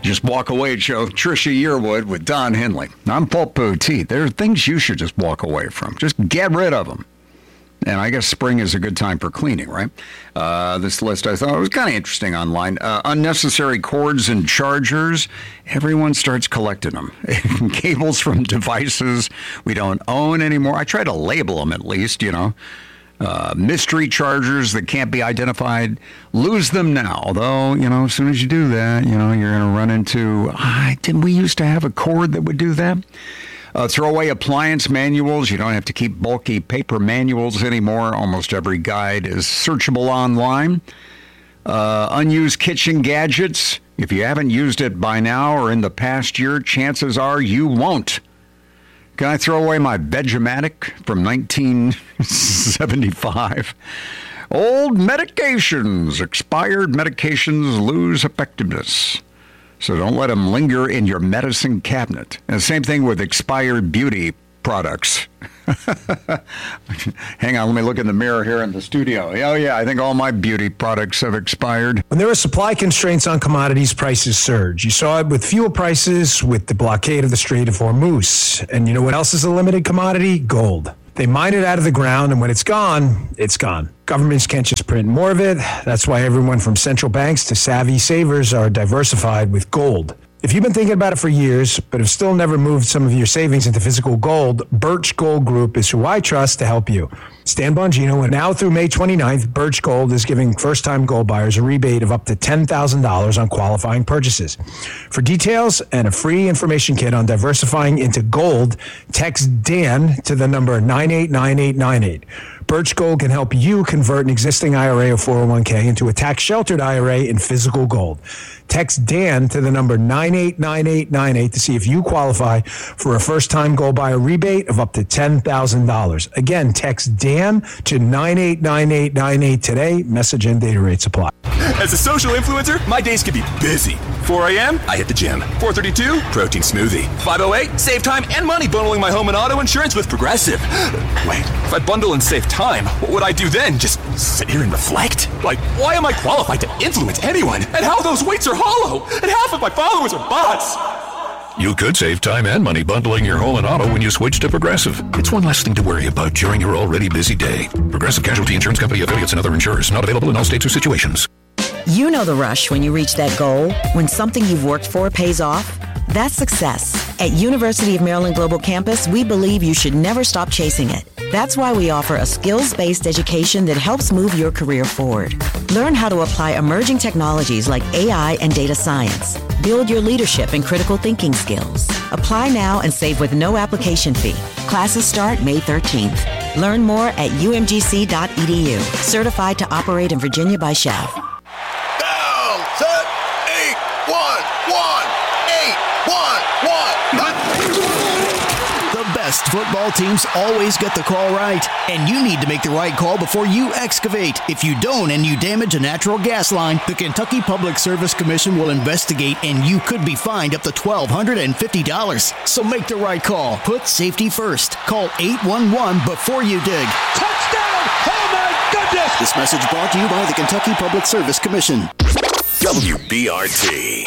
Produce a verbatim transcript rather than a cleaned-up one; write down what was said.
Just walk away show, Trisha Yearwood with Don Henley. I'm Paul Poteet. There are things you should just walk away from. Just get rid of them. And I guess spring is a good time for cleaning, right? Uh, this list I thought was kind of interesting online. Uh, unnecessary cords and chargers. Everyone starts collecting them. Cables from devices we don't own anymore. I try to label them at least, you know. Uh, mystery chargers that can't be identified. Lose them now. Although, you know, as soon as you do that, you know, you're going to run into, ah, didn't we used to have a cord that would do that? Uh, throw away appliance manuals. You don't have to keep bulky paper manuals anymore. Almost every guide is searchable online. Uh, unused kitchen gadgets. If you haven't used it by now or in the past year, chances are you won't. Can I throw away my Vegematic from nineteen seventy-five? Old medications. Expired medications lose effectiveness. So don't let them linger in your medicine cabinet. And the same thing with expired beauty products. Hang on, let me look in the mirror here in the studio. Oh, yeah, I think all my beauty products have expired. When there are supply constraints on commodities, prices surge. You saw it with fuel prices, with the blockade of the Strait of Hormuz. And you know what else is a limited commodity? Gold. They mine it out of the ground, and when it's gone, it's gone. Governments can't just print more of it. That's why everyone from central banks to savvy savers are diversified with gold. If you've been thinking about it for years, but have still never moved some of your savings into physical gold, Birch Gold Group is who I trust to help you. Stan Bongino, and now through May twenty-ninth, Birch Gold is giving first-time gold buyers a rebate of up to ten thousand dollars on qualifying purchases. For details and a free information kit on diversifying into gold, text Dan to the number nine eight nine eight nine eight. Birch Gold can help you convert an existing I R A or four oh one k into a tax-sheltered I R A in physical gold. Text Dan to the number nine eight nine eight nine eight to see if you qualify for a first-time gold buyer rebate of up to ten thousand dollars. Again, text Dan to nine eight nine eight nine eight today. Message and data rates apply. As a social influencer, my days can be busy. four a.m., I hit the gym. four thirty-two, protein smoothie. five oh eight, save time and money bundling my home and auto insurance with Progressive. Wait, if I bundle and save time, what would I do then? Just sit here and reflect? Like, why am I qualified to influence anyone? And how those weights are hollow? And half of my followers are bots? You could save time and money bundling your home and auto when you switch to Progressive. It's one less thing to worry about during your already busy day. Progressive Casualty Insurance Company, affiliates, and other insurers. Not available in all states or situations. You know the rush when you reach that goal, when something you've worked for pays off. That's success. At University of Maryland Global Campus, we believe you should never stop chasing it. That's why we offer a skills-based education that helps move your career forward. Learn how to apply emerging technologies like A I and data science. Build your leadership and critical thinking skills. Apply now and save with no application fee. Classes start May thirteenth. Learn more at u m g c dot e d u. Certified to operate in Virginia by S H A V. Down, set, eight, one, one, eight, one, one. The best football teams always get the call right, and you need to make the right call before you excavate. If you don't and you damage a natural gas line, the Kentucky Public Service Commission will investigate, and you could be fined up to twelve hundred fifty dollars. So make the right call. Put safety first. Call eight one one before you dig. Touchdown! Oh my goodness! This message brought to you by the Kentucky Public Service Commission. W B R T.